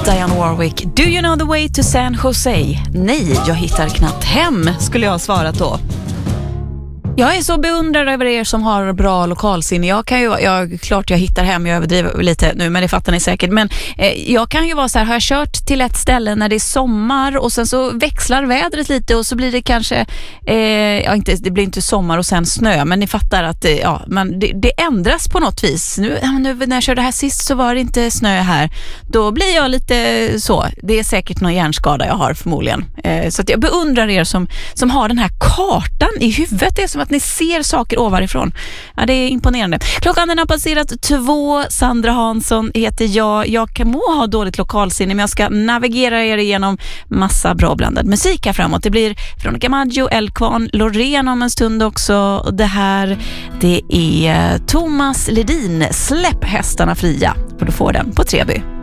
Dionne Warwick. Do you know the way to San Jose? Nej, jag hittar knappt hem, skulle jag ha svarat då. Jag är så beundrad över er som har bra lokalsinne. Klart jag hittar hem, jag överdriver lite nu, men det fattar ni säkert. Men jag kan ju vara så här, har jag kört till ett ställe när det är sommar och sen så växlar vädret lite och så blir det kanske, det blir inte sommar och sen snö, men ni fattar att det ändras på något vis. Nu när jag körde här sist så var det inte snö här. Då blir jag lite så. Det är säkert någon hjärnskada jag har förmodligen. Så att jag beundrar er som har den här kartan i huvudet. Det är som att ni ser saker ovanifrån. Ja, det är imponerande. Klockan den har passerat 2. Sandra Hansson heter jag. Jag kan ha dåligt lokalsinne, men jag ska navigera er igenom massa bra blandad musik här framåt. Det blir Veronica Maggio, Eldkvarn, Loreen om en stund också. Det här, det är Thomas Ledin. Släpp hästarna fria. Och du får den på Treby.